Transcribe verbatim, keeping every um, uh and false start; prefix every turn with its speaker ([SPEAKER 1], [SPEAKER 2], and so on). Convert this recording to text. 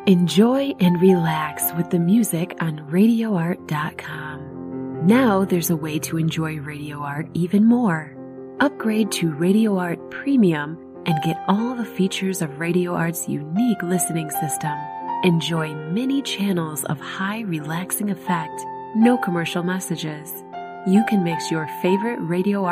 [SPEAKER 1] Enjoy and relax with the music on radio art dot com. Now there's a way to enjoy Radio Art even more. Upgrade to Radio Art Premium and get all the features of Radio Art's unique listening system. Enjoy many channels of high relaxing effect, no commercial messages. You can mix your favorite Radio